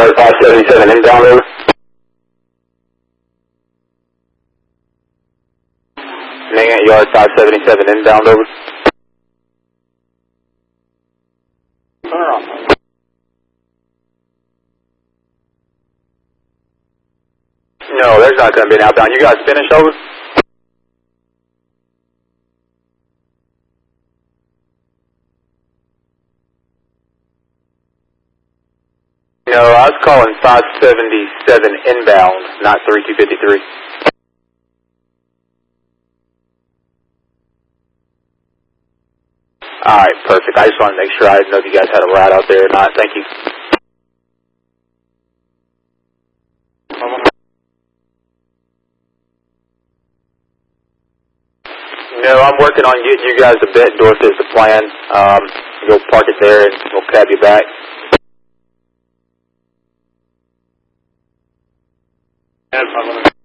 Yard 577 inbound, over. Landing at Yard 577 inbound, over. Turn off. No, there's not going to be an outbound. You guys finished, over? No, I was calling 577 inbound, not 3253. Alright, perfect. I just wanted to make sure. I didn't know if you guys had a ride out there or not. Thank you. No, I'm working on getting you guys to Bettendorf is the plan. You'll park it there and we'll cab you back. Yeah,